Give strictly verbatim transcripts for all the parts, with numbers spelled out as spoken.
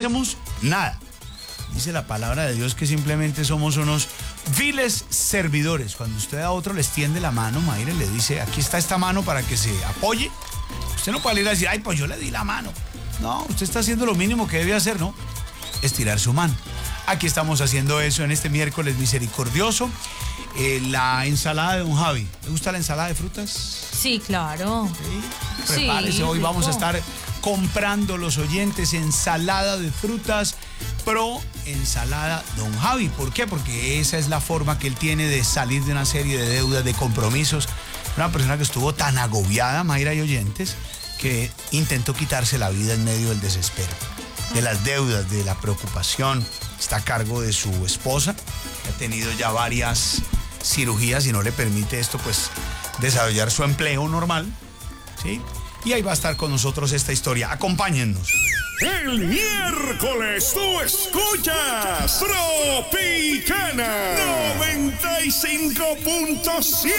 hacemos nada. Dice la palabra de Dios que simplemente somos unos viles servidores. Cuando usted a otro le extiende la mano, Mayra, le dice, aquí está esta mano para que se apoye. Usted no puede ir a decir, ay, pues yo le di la mano. No, usted está haciendo lo mínimo que debe hacer, ¿no? Estirar su mano. Aquí estamos haciendo eso en este miércoles misericordioso. Eh, la ensalada de don Javi. ¿Le gusta la ensalada de frutas? Sí, claro. ¿Sí? Prepárese, sí, hoy rico. Vamos a estar comprando los oyentes ensalada de frutas pro ensalada don Javi. ¿Por qué? Porque esa es la forma que él tiene de salir de una serie de deudas, de compromisos. Una persona que estuvo tan agobiada, Mayra y oyentes, que intentó quitarse la vida en medio del desespero, de las deudas, de la preocupación. Está a cargo de su esposa, que ha tenido ya varias cirugías y no le permite esto, pues, desarrollar su empleo normal, ¿sí? Y ahí va a estar con nosotros esta historia. Acompáñennos. El miércoles tú escuchas Tropicana noventa y cinco punto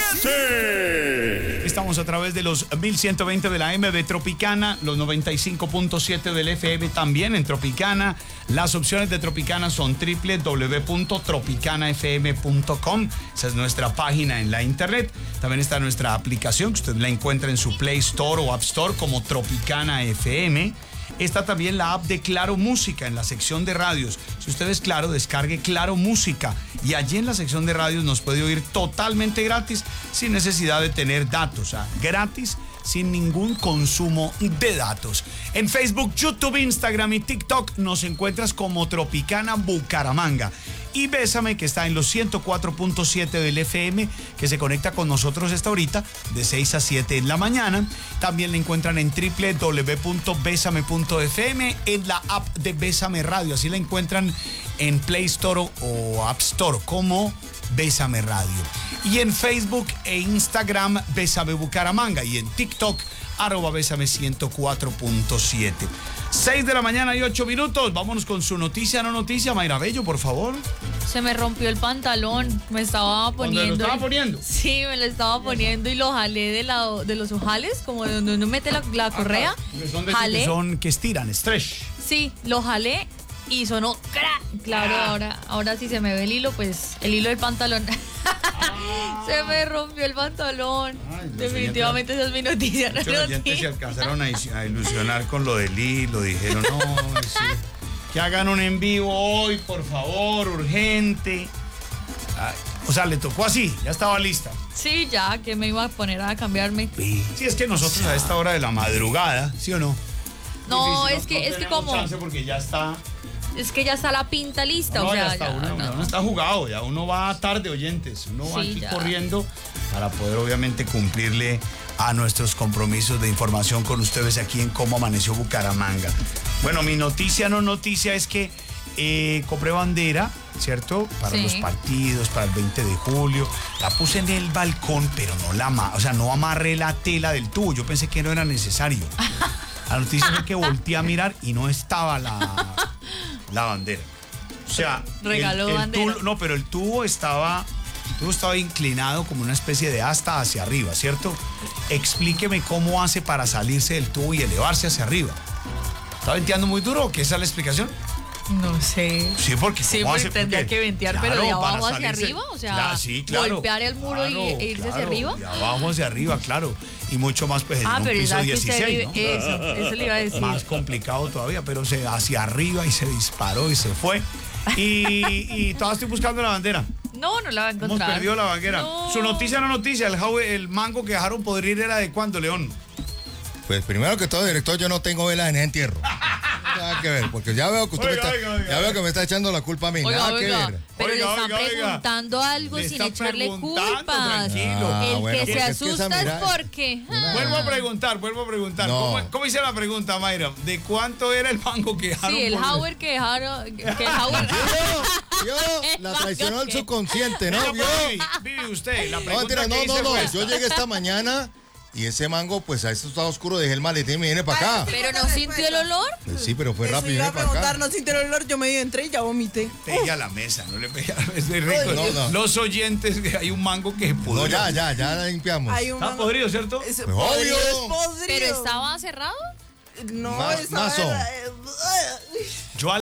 siete. Estamos a través de los mil ciento veinte de la M de Tropicana, los noventa y cinco punto siete del F M también en Tropicana. Las opciones de Tropicana son doble u doble u doble u punto tropicana f m punto com. Esa es nuestra página en la internet. También está nuestra aplicación, que usted la encuentra en su Play Store o App Store como Tropicana F M. Está también la app de Claro Música en la sección de radios. Si usted es Claro, descargue Claro Música y allí en la sección de radios nos puede oír totalmente gratis sin necesidad de tener datos. O sea, gratis, sin ningún consumo de datos. En Facebook, YouTube, Instagram y TikTok nos encuentras como Tropicana Bucaramanga. Y Bésame, que está en los ciento cuatro punto siete del F M, que se conecta con nosotros esta horita de seis a siete en la mañana. También la encuentran en doble u doble u doble u punto bésame punto f m, en la app de Bésame Radio. Así la encuentran en Play Store o App Store como Bésame Radio. Y en Facebook e Instagram, Bésame Bucaramanga. Y en TikTok, arroba Bésame ciento cuatro punto siete. seis de la mañana y ocho minutos. Vámonos con su noticia, no noticia. Mayra Bello, por favor. Se me rompió el pantalón. Me estaba poniendo. ¿Dónde lo estaba poniendo? Sí, me lo estaba poniendo y lo jalé de, la, de los ojales, como de donde uno mete la, la correa. Ah, son de jalé. Que son que estiran, stretch. Sí, lo jalé y sonó ¡crack! Claro, ah. ahora, ahora sí se me ve el hilo, pues el hilo del pantalón. Ah. Se me rompió el pantalón. Ay, definitivamente esa es mi noticia. Muchos no oyentes se alcanzaron a, a ilusionar con lo del hilo. Dijeron, no, sí, que hagan un en vivo hoy, por favor, urgente. Ay, o sea, le tocó así, ya estaba lista. Sí, ya, que me iba a poner a cambiarme. Sí, sí, es que nosotros a esta hora de la madrugada, ¿sí o no? No, difícil, es que, no es que como... chance porque ya está... Es que ya está la pinta lista, no, o sea, ya está, ya, uno, no. uno está jugado, ya uno va tarde, oyentes, uno va Sí, aquí ya. corriendo para poder obviamente cumplirle a nuestros compromisos de información con ustedes aquí en Cómo Amaneció Bucaramanga. Bueno, mi noticia no noticia es que eh, compré bandera, ¿cierto? Para Sí. los partidos, para el veinte de julio, la puse en el balcón, pero no la ama- o sea, no amarré la tela del tubo, yo pensé que no era necesario. La noticia fue que volteé a mirar y no estaba la, la bandera. O sea, Regaló el, el bandera. tubo, no, pero el tubo estaba, el tubo estaba inclinado como una especie de asta hacia arriba, ¿cierto? Explíqueme cómo hace para salirse del tubo y elevarse hacia arriba. ¿Está venteando muy duro o qué? ¿Esa es la explicación? No sé. Sí, porque Sí, ¿cómo porque hace? tendría Porque, que ventear, claro, pero de para abajo hacia salirse- arriba, o sea, Claro, sí, claro, golpear el muro y- claro, e irse hacia claro, arriba. De abajo hacia arriba, claro. Y mucho más, pues, en Ah, un pero piso sabes que usted dieciséis, vive- ¿no? eso, eso le iba a decir. Más complicado todavía, pero se hacia arriba y se disparó y se fue. Y, y todavía estoy buscando la bandera. No, no la va a Hemos encontrar. perdido la bandera. No. Su noticia no noticia, el, jau- el mango que dejaron podrir era de cuándo, León. Pues primero que todo, director, yo no tengo velas en ese entierro. Nada que ver, porque ya veo que usted Oiga, me está, oiga, oiga. ya veo que me está echando la culpa a mí. Oiga, Nada oiga, que ver. pero Oiga, le están oiga, oiga. preguntando algo Le sin están echarle preguntando, culpas. tranquilo. Ah, El bueno, que porque se es que esa asusta mirada- es porque... ah. Vuelvo a preguntar, vuelvo a preguntar. No. ¿Cómo, cómo hice la pregunta, Mayra? ¿De cuánto era el mango que dejaron? Sí, el por- Howard que dejaron... Que el Howard... Yo, yo, la traicionó el subconsciente, ¿no? No, ¿Vio? pero Vivi, Vivi, usted, la No, pregunta mentira, que no, hice no, fue no. esta. Yo llegué esta mañana y ese mango, pues a esto estaba oscuro, dejé el maletín y me vine para acá. ¿Pero no sintió el olor? Pues sí, pero fue Eso rápido y iba vine a para preguntar, acá. no sintió el olor, yo medio entré y ya vomité. Pegue a la mesa, no le pegue a la mesa. Es rico. No, no. Los oyentes, que hay un mango que pudrió. No, ya, ya, ya la limpiamos. Hay un Está mango- podrido, ¿cierto? Es Pues podrido, obvio. es podrido. ¿Pero estaba cerrado? No, Más- esa más son. era- Yo al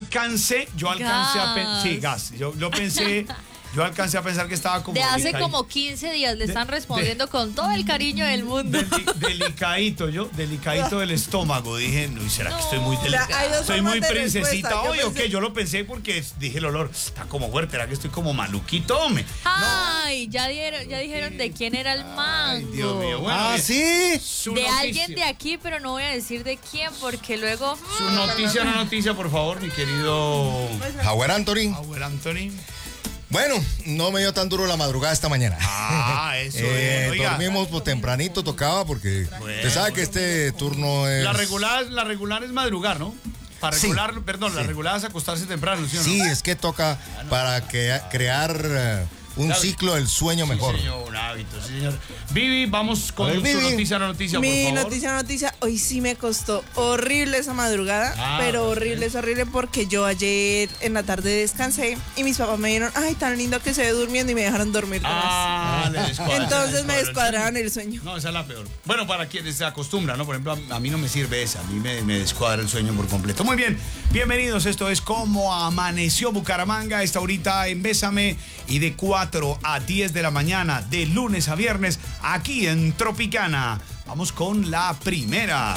alcancé, yo alcancé a pensar, Gas. sí, gas, yo lo pensé, yo alcancé a pensar que estaba como De hace delicadito. como quince días le De- están respondiendo de- con todo el cariño del mundo. Deli- delicadito, yo, delicadito del estómago. Dije, no, ¿y será que estoy muy No. delicado? O sea, hay dos Estoy formas muy de princesita respuesta. Yo hoy, ¿o pensé- qué? Yo lo pensé porque dije el olor, está como fuerte, ¿será que estoy como maluquito, hombre? Ay, ya dieron, ya dijeron de quién era el mango. Ay, Dios mío, bueno. Ah, bien. sí. Su De noticia. alguien de aquí, pero no voy a decir de quién porque luego Su noticia, una noticia, por favor, mi querido Howard Anthony. Howard Anthony. Bueno, no me dio tan duro la madrugada esta mañana. Ah, eso Eh, es. Oiga, dormimos pues, tempranito, tocaba, porque Bueno, usted sabe que este turno es... la regular, la regular es madrugar, ¿no? Para Sí, regular, perdón, la sí. regular es acostarse temprano, ¿sí o no? Sí, es que toca para que, crear eh, un Claro. ciclo del sueño Sí, mejor. señor, un hábito, sí, señor. Vivi, vamos con A ver, su Vivi. noticia, una noticia, Mi por favor. noticia, noticia, hoy sí me costó horrible esa madrugada, Ah, pero pues, horrible, sí. es horrible porque yo ayer en la tarde descansé y mis papás me dijeron, ay, tan lindo que se ve durmiendo y me dejaron dormir de más. Ah, le descuadran, Entonces me le descuadraron el sueño. No, esa es la peor. Bueno, para quienes se acostumbran, ¿no? Por ejemplo, a, a mí no me sirve esa, a mí me, me descuadra el sueño por completo. Muy bien, bienvenidos, esto es Cómo Amaneció Bucaramanga, esta horita en Bésame y de cuatro a diez de la mañana, de lunes a viernes, aquí en Tropicana. Vamos con la primera.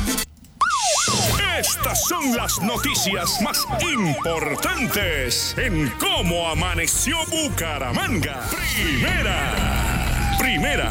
Estas son las noticias más importantes en Cómo Amaneció Bucaramanga. Primera. Primera.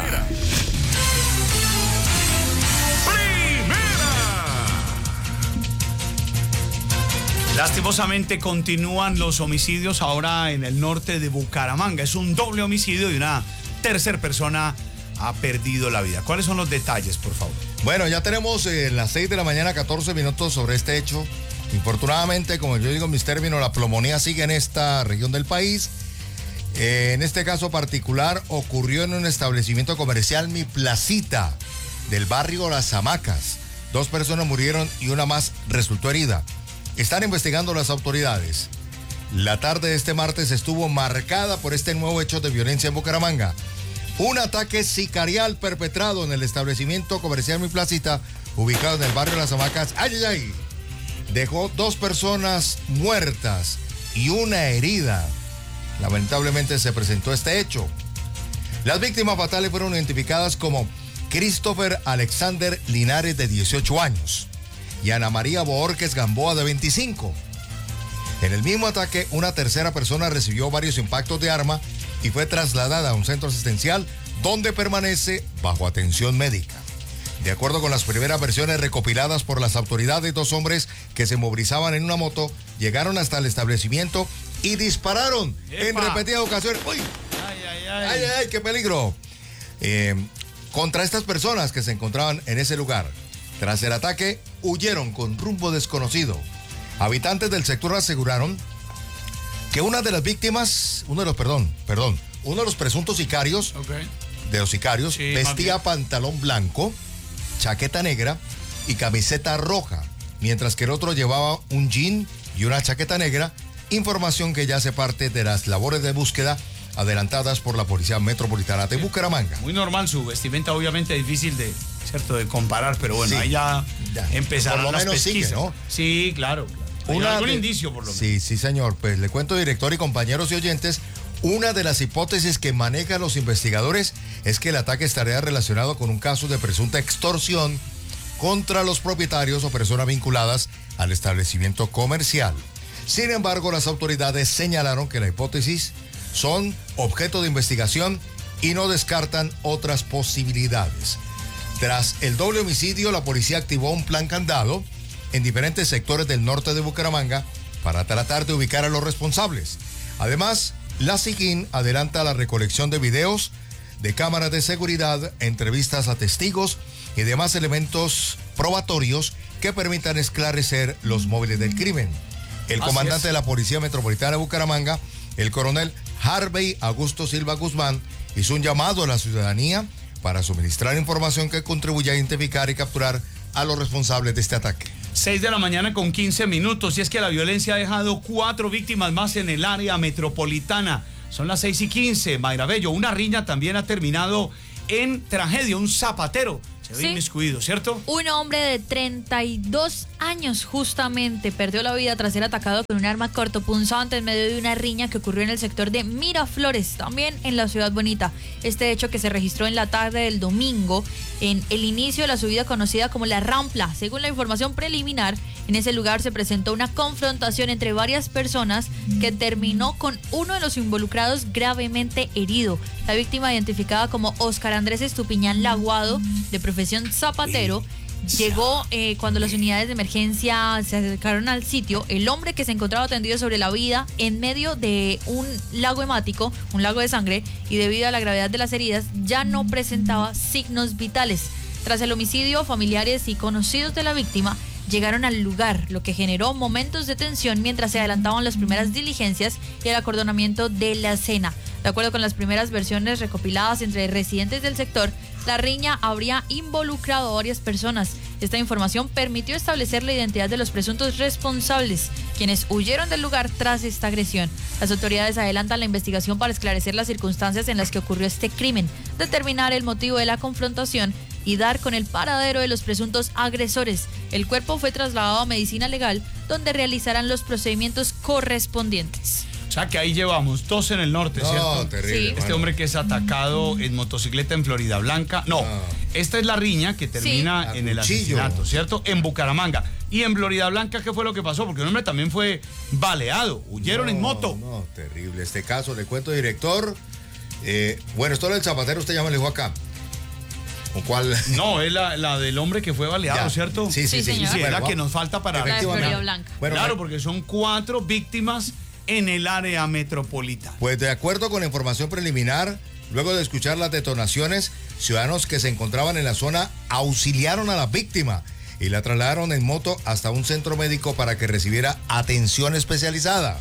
Lastimosamente continúan los homicidios ahora en el norte de Bucaramanga. Es un doble homicidio y una tercera persona ha perdido la vida. ¿Cuáles son los detalles, por favor? Bueno, ya tenemos eh, las seis de la mañana, catorce minutos sobre este hecho. Infortunadamente, como yo digo en mis términos, la pulmonía sigue en esta región del país. Eh, en este caso particular ocurrió en un establecimiento comercial, Mi Placita, del barrio Las Hamacas. Dos personas murieron y una más resultó herida. Están investigando las autoridades. La tarde de este martes estuvo marcada por este nuevo hecho de violencia en Bucaramanga. Un ataque sicarial perpetrado en el establecimiento comercial Mi Placita, ubicado en el barrio Las Hamacas. ¡Ay, ay, ay! Dejó dos personas muertas y una herida. Lamentablemente se presentó este hecho. Las víctimas fatales fueron identificadas como Christopher Alexander Linares, de dieciocho años, y Ana María Boorques Gamboa, de veinticinco. En el mismo ataque, una tercera persona recibió varios impactos de arma y fue trasladada a un centro asistencial donde permanece bajo atención médica. De acuerdo con las primeras versiones recopiladas por las autoridades, dos hombres que se movilizaban en una moto llegaron hasta el establecimiento y dispararon en ¡Epa! repetidas ocasiones. ¡Uy! Ay, ay, ¡Ay, ay, ay! ¡Qué peligro! Eh, contra estas personas que se encontraban en ese lugar. Tras el ataque, huyeron con rumbo desconocido. Habitantes del sector aseguraron que una de las víctimas, uno de los, perdón, perdón, uno de los presuntos sicarios, Ok. de los sicarios, Sí, vestía más bien. pantalón blanco, chaqueta negra y camiseta roja, mientras que el otro llevaba un jean y una chaqueta negra, información que ya hace parte de las labores de búsqueda adelantadas por la Policía Metropolitana de Bucaramanga. Muy normal su vestimenta, obviamente difícil de, cierto, de comparar, pero bueno, Sí. ahí ya, Ya. empezaron Por lo las menos sigue, pesquisas. ¿no? Sí, claro. claro. Hay algún de- indicio, por lo menos. Sí, sí, señor. Pues le cuento, director y compañeros y oyentes, una de las hipótesis que manejan los investigadores es que el ataque estaría relacionado con un caso de presunta extorsión contra los propietarios o personas vinculadas al establecimiento comercial. Sin embargo, las autoridades señalaron que la hipótesis son objeto de investigación y no descartan otras posibilidades. Tras el doble homicidio, la policía activó un plan candado en diferentes sectores del norte de Bucaramanga para tratar de ubicar a los responsables. Además, la SIGIN adelanta la recolección de videos, de cámaras de seguridad, entrevistas a testigos y demás elementos probatorios que permitan esclarecer los móviles del crimen. El Así comandante es. de la Policía Metropolitana de Bucaramanga, el coronel Harvey Augusto Silva Guzmán, hizo un llamado a la ciudadanía para suministrar información que contribuya a identificar y capturar a los responsables de este ataque. seis de la mañana con quince minutos. Y es que la violencia ha dejado cuatro víctimas más en el área metropolitana. Son las seis y quince. Mayra Bello, una riña también ha terminado en tragedia. Un zapatero Se ve Sí. inmiscuido, ¿cierto? Un hombre de treinta y dos años justamente perdió la vida tras ser atacado con un arma cortopunzante en medio de una riña que ocurrió en el sector de Miraflores, también en la Ciudad Bonita. Este hecho que se registró en la tarde del domingo en el inicio de la subida conocida como La Rampla. Según la información preliminar, en ese lugar se presentó una confrontación entre varias personas que terminó con uno de los involucrados gravemente herido. La víctima, identificada como Óscar Andrés Estupiñán Laguado, de profesión zapatero, llegó eh, cuando las unidades de emergencia se acercaron al sitio. El hombre, que se encontraba tendido sobre la vida en medio de un lago hemático, un lago de sangre, y debido a la gravedad de las heridas ya no presentaba signos vitales. Tras el homicidio, familiares y conocidos de la víctima llegaron al lugar, lo que generó momentos de tensión mientras se adelantaban las primeras diligencias y el acordonamiento de la escena. De acuerdo con las primeras versiones recopiladas entre residentes del sector, la riña habría involucrado a varias personas. Esta información permitió establecer la identidad de los presuntos responsables, quienes huyeron del lugar tras esta agresión. Las autoridades adelantan la investigación para esclarecer las circunstancias en las que ocurrió este crimen, determinar el motivo de la confrontación y dar con el paradero de los presuntos agresores. El cuerpo fue trasladado a medicina legal, donde realizarán los procedimientos correspondientes. O sea que ahí llevamos dos en el norte, No, ¿cierto? terrible. Sí. Este mano. hombre que es atacado en motocicleta en Florida Blanca. No, No. esta es la riña que termina Sí. en el A cuchillo. asesinato, ¿cierto? En Bucaramanga. Y en Florida Blanca, ¿qué fue lo que pasó? Porque un hombre también fue baleado. Huyeron en No, moto. No, terrible. Este caso, le cuento, director. Eh, bueno, esto del zapatero, usted ya me lo dijo acá. ¿Con cuál? No, es la, la del hombre que fue baleado, Ya. ¿cierto? Sí, sí, Sí, sí. señor. Sí, es la Bueno, que nos falta para... La de efectivamente. Florida Blanca. Bueno, claro, pues- porque son cuatro víctimas en el área metropolitana. Pues de acuerdo con la información preliminar, luego de escuchar las detonaciones, ciudadanos que se encontraban en la zona auxiliaron a la víctima y la trasladaron en moto hasta un centro médico para que recibiera atención especializada.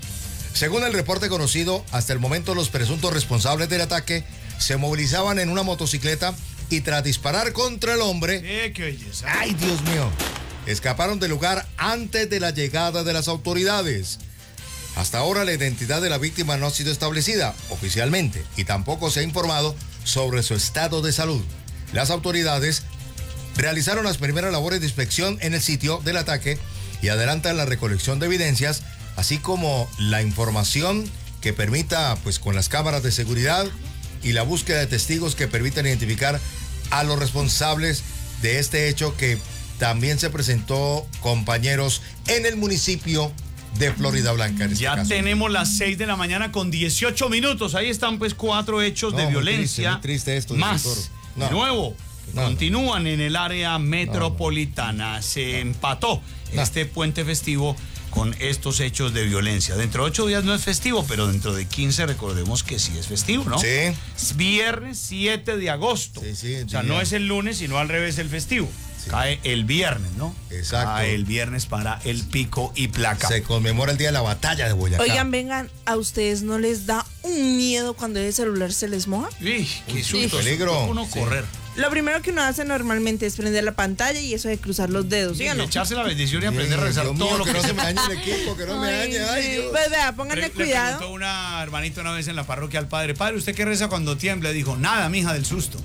Según el reporte conocido, hasta el momento los presuntos responsables del ataque se movilizaban en una motocicleta y tras disparar contra el hombre, Eh, qué belleza. ¡ay, Dios mío!, escaparon del lugar antes de la llegada de las autoridades. Hasta ahora la identidad de la víctima no ha sido establecida oficialmente y tampoco se ha informado sobre su estado de salud. Las autoridades realizaron las primeras labores de inspección en el sitio del ataque y adelantan la recolección de evidencias, así como la información que permita, pues con las cámaras de seguridad y la búsqueda de testigos que permitan identificar a los responsables de este hecho que también se presentó, compañeros, en el municipio de Florida Blanca. En este Ya caso. tenemos las seis de la mañana con dieciocho minutos. Ahí están pues cuatro hechos No, de muy violencia. triste, muy triste esto, Más, director. de No. nuevo, No, continúan en el área metropolitana. Se empató No. este puente festivo con estos hechos de violencia. Dentro de ocho días no es festivo, pero dentro de quince recordemos que sí es festivo, ¿no? Sí. Es viernes siete de agosto. Sí, sí, o sea, sí, no ya. es el lunes, sino al revés el festivo. Sí. Cae el viernes, ¿no? Exacto. Cae el viernes para el pico y placa. Se conmemora el día de la batalla de Boyacá. Oigan, vengan, ¿a ustedes no les da un miedo cuando ese celular se les moja? Uy, qué Uy, susto. peligro. Uno Sí. correr. Lo primero que uno hace normalmente es prender la pantalla y eso de cruzar los dedos, ¿sí o Y no? echarse la bendición y aprender a Ay, rezar Dios todo mío, lo que que, no se se me dañe el equipo, que no me Ay, dañe. Ay, sí. Dios. Pues vea, pónganle Le- Le cuidado. preguntó una hermanita una vez en la parroquia al padre, padre, ¿usted qué reza cuando tiembla? Dijo, nada, mija, del susto.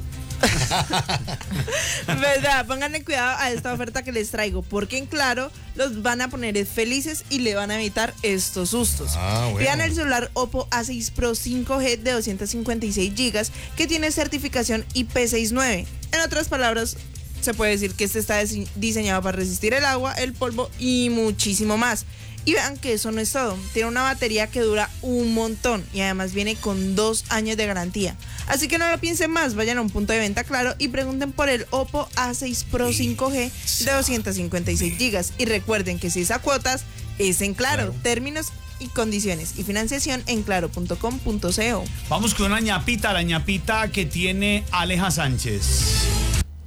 ¿Verdad? Pónganle cuidado a esta oferta que les traigo, porque en Claro los van a poner felices y le van a evitar estos sustos. Ah, bueno. Vean el celular Oppo A seis Pro cinco G de doscientos cincuenta y seis gigas que tiene certificación I P sesenta y nueve. En otras palabras, se puede decir que este está dise- diseñado para resistir el agua, el polvo y muchísimo más. Y vean que eso no es todo. Tiene una batería que dura un montón y además viene con dos años de garantía. Así que no lo piensen más, vayan a un punto de venta Claro y pregunten por el Oppo A seis Pro cinco G de doscientos cincuenta y seis gigas. Y recuerden que si es a cuotas, es en Claro. Claro. Términos y condiciones y financiación en claro punto com punto co. Vamos con una ñapita, la ñapita que tiene Aleja Sánchez.